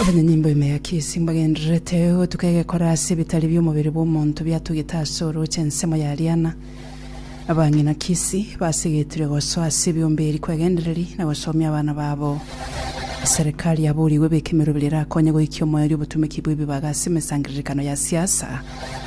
Abanyanyimbo imeyakisi mbagendereteo tukege kora sibitali by'umubiri bw'umuntu byatugitasoro cyensemo yariana abangina kisi basigetire goso asibyumbiri kwegendereri na gosomya abana babo. Serikali yaburiwe bekemero bilira konye go ikyo moyo y'ubutumiki bw'ibibagasi mesangirikano ya siasa.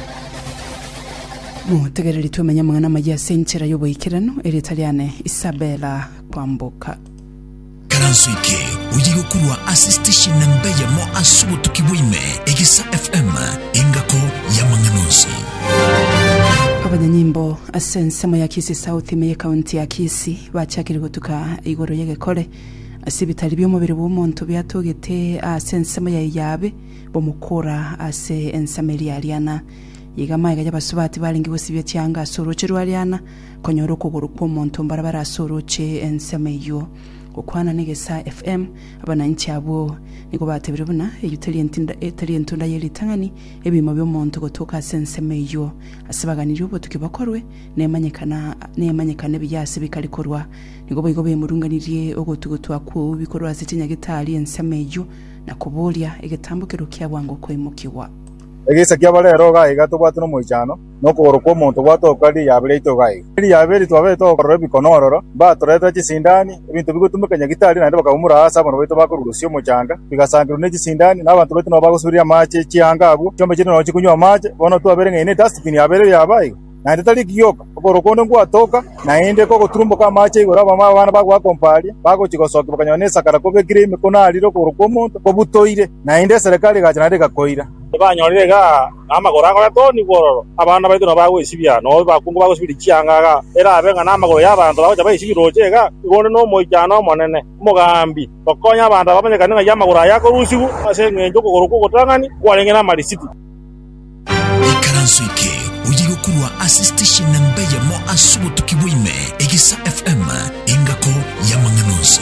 Mutegereri tumenya mwana magia senchera y'ubuyikirano Italiane Isabella Kwambuka. Karansuike uyigokurwa assistation nambeya mo asubu tukibwime Egisa FM ingako ya Manganusi. Abanyanyimbo asensemo ya Kisi South meye county ya Kisi bachakiri gutuka igoro yegekore asibitali by'umubiri bw'umuntu byatugete asensemo ya yabe bomukora ase ensameli Ariana yigamaye y'abasubati balingi bose bycyanga soroche rwariana konyoro kuguru k'umuntu mbarabara soroche ensameyo ukwana negesa FM abananchi abo niko batebirubuna eyutalientunda yelitangani ebimo by'umuntu gotoka sensemeyo asibaganira ubo tukibakorwe nemanyekana byase bikalikorwa niko boyigo bemurunganiriye ogotugotwa ku bikorwa sitinya gitali ensemeyo nakubulya egetambukiro kyabwango kwemukiwa Egisa kyabalero gai gatubwatu no mujano no kugoroko umuntu gwatoka ri yabire itogai ri yabire twabe to korore bikonororo ba toreta gisindani ibintu bigutumukanya gitari nande bakabumura asa abantu beto bakorurusyo mujanga bigasangira ne gisindani n'abantu beto no bagusubira mache cyangabo cyombe kino no kikunywa mache bono twabere ngene dustbin yabere yabaye nande tali kiyoka kugoroko ndo gwatoka naende ko guturumbuka mache igora bama bana bagwa kompali bago kigosoka bakanyonesa karakobe grime konaliro kugoroko umuntu ko butoire naende serikali gacana gakoira banyorega amagora ko toni bororo abana baito nabagwisibya no bakungu bagusibira cyanga era abenga namagoro y'abantu baje bayisibirojega igone no mojano monene mugambi bakonya abantu babanyekana y'amagoro yako rusibu asengenjo kugoroko gotangani kwalengena marisiti Karansuike uyigokurwa assistation nambeya mo asubu tukibwime Egisa FM ingako ya Manganusi.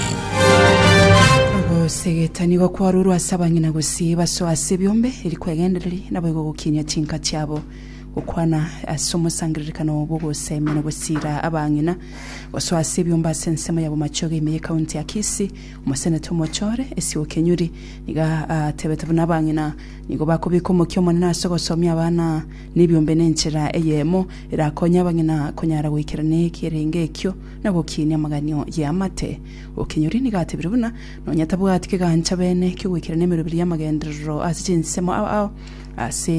Segetani go kwaruru asabanyina gusiba so asibyombe iri kwegendereri nabo gukinya cinka cyabo ukwana asomusangirikano bogo semene gusira abangina waso asibyomba sensema yabo machoge imeye county ya Kisi umusenato mochore esi okenyuri niga tebeta nabangina nigo bakubiko mukyo monena asogosomya abana nibyombe nenchira eyemo irakonya abangina konyara wikirane kirengekyo nabo kinya maganyo yamate okenyuri niga tebirubuna no nyatabwatike gancha bene kyo wikirane merubiri yamagendero asinsemo aw ase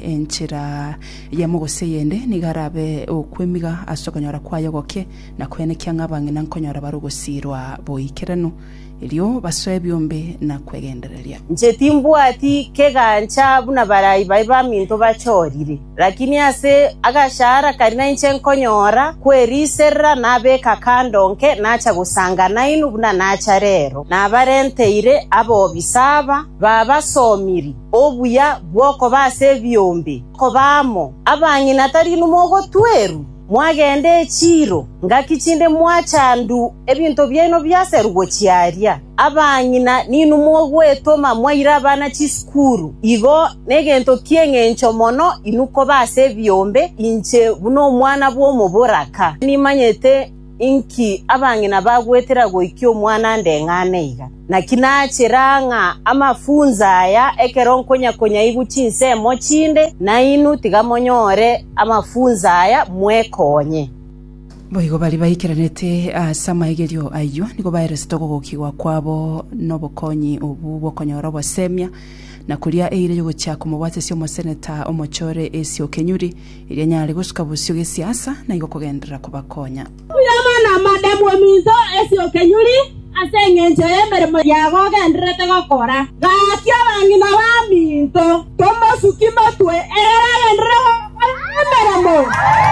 enchira yamugose yende nigarabe okwemiga asokonyora kwayogoke nakwene kyanga bangina nkonyora barugosirwa boyikirano elio basoye byombe na kwegendereria nje timbwati kegancha buna barayi baiba minto bachorire lakini ase agashara karina inche nkonyora kweriserra nabe kakandonke nacha gusanga nainu buna nacha rero nabarenteire abo bisaba babasomiri obuya bwoko base byombe ko bamo abanyina tari numogo tweru mwagende echiro ngakicinde mwachandu ebinto byeno byaserugo chiaria abanyina ninu mogwetoma mwaira bana chiskuru igo negento kiengencho mono inuko base byombe inche buno mwana bwo muboraka nimanyete inki abangina bagwetera go ikyo mwana ndenganeiga nakinachiranga amafunza aya ekeronkonya konya iguchinse mochinde na inu tigamonyore amafunza aya mwekonye boigo bali bayikiranete samahegerio ayo niko bayiresto gukigwa kwabo nobokonyi ubu bokonyora bosemya na kulia eire yugo cyako mubwate syo moseneta omochore esi okenyuri iri nyari gusuka busyo gesiasa na igo kugendera kubakonya uyamana madamu omizo esi okenyuri asengenje emberemo yago gendrete gokora gatya bangina baminto tomosukimatwe era gendrego emberemo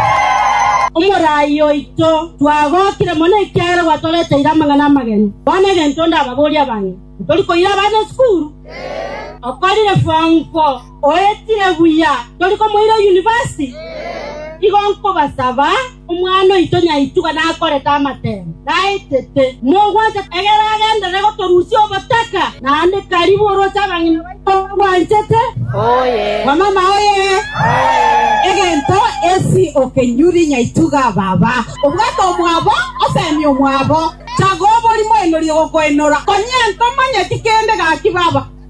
umurayo ito twagokire mone kyara gwatolete iramangana mageni bane gentonda babolia bangi toliko ira bane skuru akwalire fanko oetire buya toliko moira university igonko basaba umwana itonya ituka na akoreta amatemo naitete mogwate egera agenda rego torusio bataka na ande karibu rocha bangina wanchete oye mama oye egento esi okenyuri nyaituga baba ubwato mwabo osemyo mwabo chagobo limo enori gokoenora konyento manya tikende gaki baba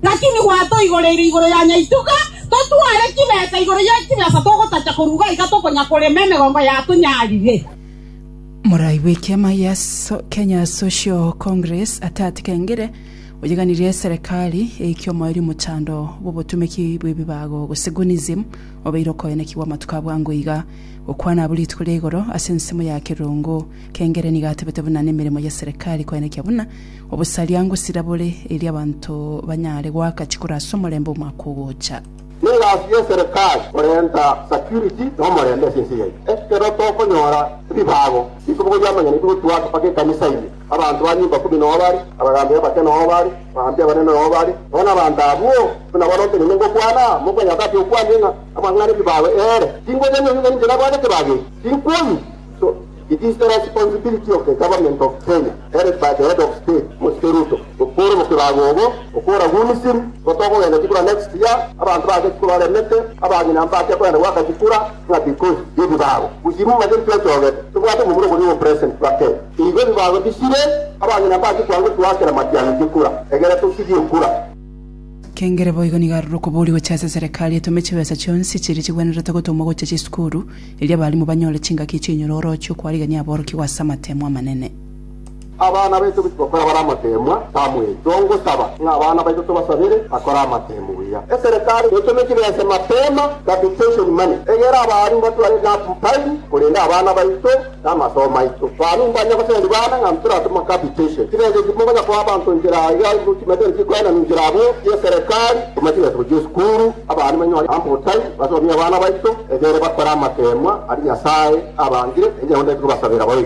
lakini wato igorere igoro ya nyaituka totware kibesa igoro ya kibesa togotata kuruga igatokonya kurememe gongo ya tunyarire. Murai wikema ya Kenya Social Congress atatikengere ujiganirie serikali ikyo mweri muchando bobotumeki bwebibago gusegunism obeiroko enekiwa matukabwa ngoiga okwana bulitwe igoro asensemo ya kirungu kengere nigatebete buna nemirimo ya serikali ko enekiya buna obusali yangu sirabole eri abantu banyare gwaka chikura somolembo makugocha Ningasiye serikali orenta security no morende sinsiye ekero toko nyora bibago ikubugo jamanya niku tuwa pake kanisa ile abantu bari bakumi no bari abagambe bake no bari bahambe bane no bari bona bandabu buna baronte ningo kwana muko nyakati ukwaninga abangane bibago tingo nyenye nyenye njira bane kibage tinkuni. So it is the responsibility of the government of Kenya, headed by the head of state, Muskeruto, ukora mukibagogo ukora gunisiri gotoko enda kikura next year abantu baje kikura remete abangi namba cyo kwenda waka kikura na because yebibago uzimu magari cyoge tubate mu murongo ni president bake igo bibago bisire abangi namba cyo kwanga twakera matiyana kikura egera tusigi ukura kengere boigo nigaruro kubuli wachase serikali etomechebesa chonsi chiri chigwenera tagotomo goche chiskuru ili abalimu banyole chinga kichinyororo cyo kwariganya aboro kiwasa matemwa manene abana betu bitokora baramatemwa tamwe dongo saba ngabana betu tubasabire akora amatemu ya serikali yotomekibese matema capitation money egera abari batware na pupai kurenda abana betu namasoma ito banu mbanya ko sendi bana ngamtura tuma capitation kireze kimonga kwa abantu njira ya ultimate kikwena njira abo ya serikali tumakibese ku skuru abana manyo amputai basomya abana betu egere bakora amatemwa ari nyasaye abangire ege honde tubasabira boyo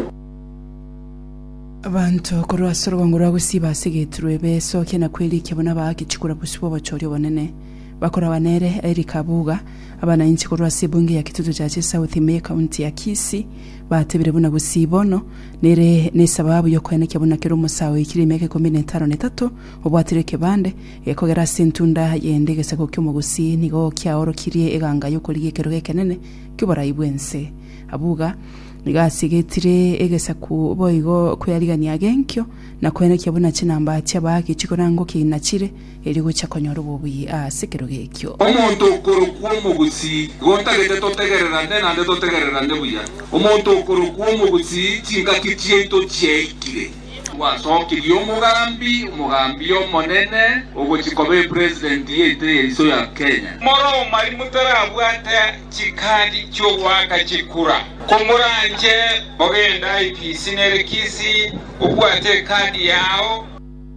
abantu korwa sorwango rwagusiba sigetrwe beso kena kweli kibona bakichikura busibo bachori bonene bakora banere Erika Buga abana inchi korwa sibunge ya kitutu cha South Mea County ya Kisii batebire buna gusibono nere ne sababu yo kwene kibona kero musawe ikirimeke 15 obwatireke bande ekogera sentunda yendege sako kyo mugusi nigo kyaoro kirie eganga yo kulige kero kenene kibora ibwense Abuga nigasigetire egesa ku boigo kuyarigania agenkyo na kwene kyabuna kinamba cyabaki chikorango kinachire eri gucha konyoro bubi asekero gekyo omuntu okurukuwa mugusi gontagete totegerera nde totegerera nde buya omuntu okurukuwa mugusi kinga kitieto cyekire wasokiri umugambi omonene ogochikobe president yete iso ya Kenya moro mari mutarabwate chikandi cyo waka chikura komuranje bogenda IPC nerekisi ubwate kandi yao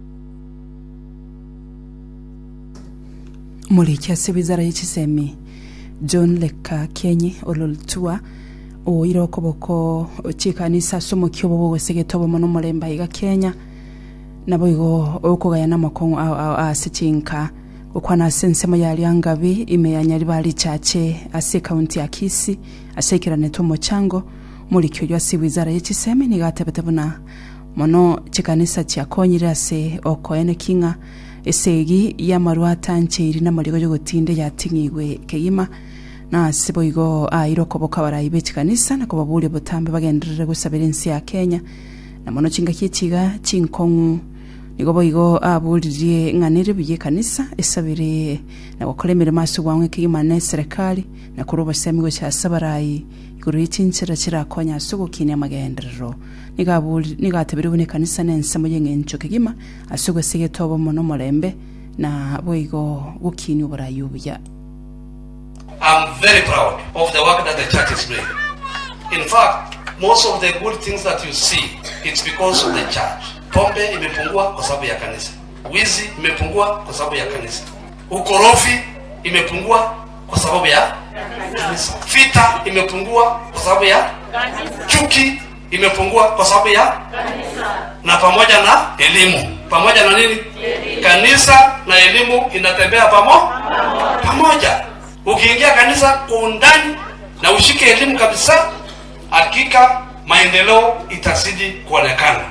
muri cyasebizara y'ikisemi John Leka Kenyi ololtua o irokoboko chikanisa somo kyobo segetobo mono molemba iga Kenya naboigo okogaya namakongo asichinka okwana sensemo yali angabi imeyanyali bali chache ase county ya Kisii asekirane tomo chango muri kyo yasi wizara y'ikisemi nigatebetebuna mono chikanisa cyakonyira se okoene kinga esegi ya marwata nchiri na maligo yo gutinde yatingigwe keyima na siboigo irokoboka barayi bechikanisa na kubabuli botambe bagenderere gusabira insi ya Kenya na mono chinga kichiga chinkongu nigoboigo abuliriye nganire biye kanisa esabire na bakolemere maso bwamwe kiyimane serikali na kuroba semigo cha sabarayi iguru y'ichinchira kirakonya sugukine amagenderero nigatebere bune kanisa nense muyengencho kigima asugo sigetobo mono molembe na boigo bukini uburayubya. I'm very proud of the work that the church is doing. In fact, most of the good things that you see, it's because of the church. Pombe imepungua kwa sababu ya kanisa. Wizi imepungua kwa sababu ya kanisa. Ukorofi imepungua kwa sababu ya kanisa. Vita imepungua kwa sababu ya kanisa. Chuki imepungua kwa sababu ya kanisa. Na pamoja na elimu. Pamoja na nini? Kanisa na elimu inatembea pamoja. Ukiingia kanisa kwa undani na ushike elimu kabisa, hakika maendeleo itazidi kuonekana.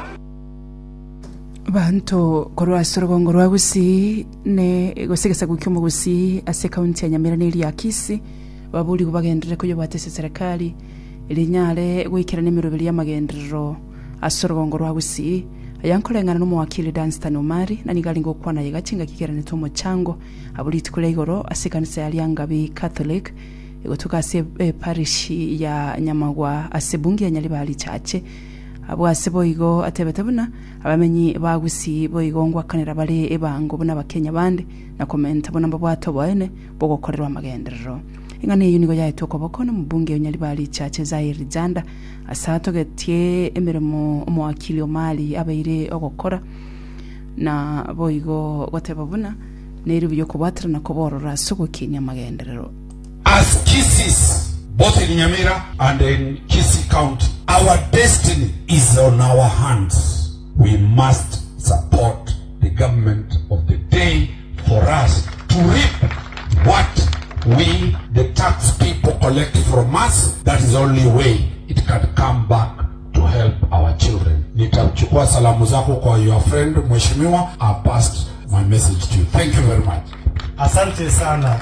Bantu korwa sorogongo rwagusi ne gosigesa gukyomo gusi ase county ya Nyamira n'iri ya Kisii babuli kubagendere ko yobatese serikali ilinyale gwikira n'imiro bili y'amagenderero asorogongo rwagusi ayankolengana n'umuwakili Danstan Omari na nigalingo kwana yagatinga kigerane tomo chango abuliti kule igoro asikanisa ya Liangabi Catholic igotuka ase parish ya Nyamagwa asebungi ya Nyalibali chache abo aseboigo atebetabuna abamenyi bagusi boigongwa kanira bale ebango buna bakenya bande na komenta bona babwato bwene bogokorerwa amagenderero ingane yunigo ya etoko bokona mubunge ya Nyalibali chache Zaire Janda asato getie emiremo umuwakili Omari abaire ogokora na boigo gotebabuna neri byo kubatira na kuborora sugukinya amagenderero. As Kisses, both in Nyamira and in Kisii County, our destiny is on our hands. We must support the government of the day for us to reap what we, the tax people, collect from us. That is the only way it can come back to help our children. Nitachukua salamu zako kwa your friend Mheshimiwa. I passed my message to you. Thank you very much. Asante sana.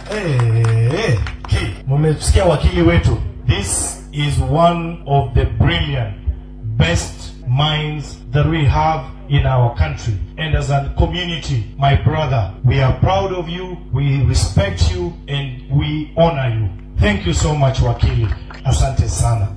Mumesikia wakili wetu. This is one of the brilliant, best minds that we have in our country. And as a community, my brother, we are proud of you, we respect you, and we honor you. Thank you so much, wakili. Asante sana.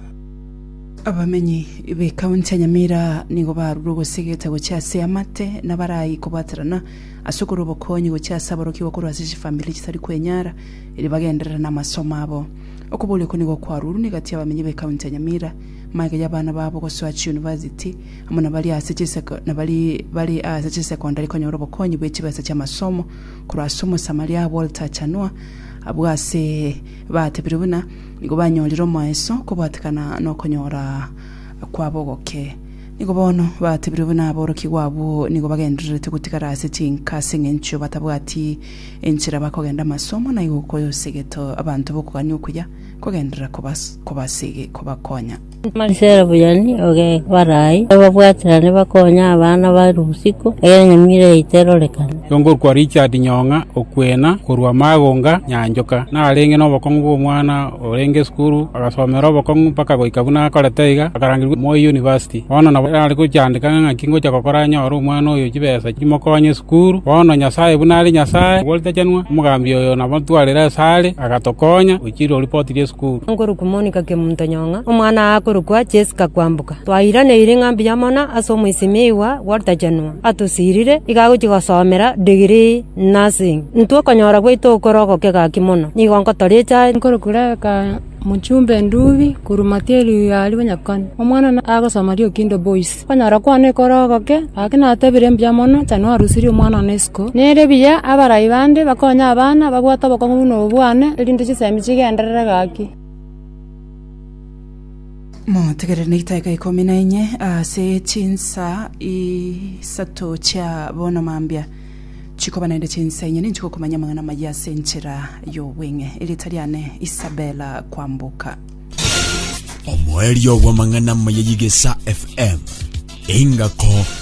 Abamenyi be kaunti ya Nyamira nigo barugo segeta gocyase amate nabarayi kubaterana asukuru bokonyi gocyasa baroki bakuru asije family kitari kwenyara iri bagenderera n'amasomo abo okubole ko nigo kwaruru nigati abamenyi be kaunti ya Nyamira maga y'abana babo go Swatch University amuna bali asije na bali asije secondary ko nyoro bokonyi bw'ikibasa cy'amasomo kurasomo Samaria Walter Chanua abwase batebirubuna nigo banyoliro maeso kubatikana no konyora kwabogoke nigo bono batebirubuna aboroki wabo nigo bagendere tugutikara setinka sengencho batabwati enchira bakogenda masomo na yuko yosegeto abantu bokuganya ukuya kogendera kubasige kubakonya Marcelo Buyani oge barai babwatirane bakonya abana barusiko Nyamira iterolekana yongor kwa Richard Nyonga okwena kurwa magonga nyanjoka na arenge no bokongo mwana orenge skuru agasomera bokongo paka goikabuna akoreteiga akarangirwa Moi University ono na ari kuchandika ngakingo cha kokora nyoro mwana oyo kibesa kimokonye skuru ono Nyasaye bunari Nyasaye Walter Chanua mugambi oyo na batwarira sale agatokonya ukiro report ile skuru ngoro kumonika ke Nyonga omwana kurukwa Jessica kwambuka twairane ire ngambi yamona asomwisimiwa Walter Chanua atusirire igagukigosomera degree nursing ntwo konyora gwitu koroko kega kimono nigongo torecha nkorokura ka muchumbe ndubi kurumatieli ali nyakani omwana agosomario Kindo Boys konyora kwane koroko ke akina atebire mbyamono Chanua rusiri omwana nesko nere biya abarai bande bakonya abana babwata bokongu no bwane elinde chisemi chigenderera gaki mo tegere nitaika 14 se chinsa isato cha bona mambia chiko banaende chinsa nyene chiko kumanya mangana majya senchera yo wenge ilitaliane Isabella kwambuka omwelio wa mangana mayigesa FM ingako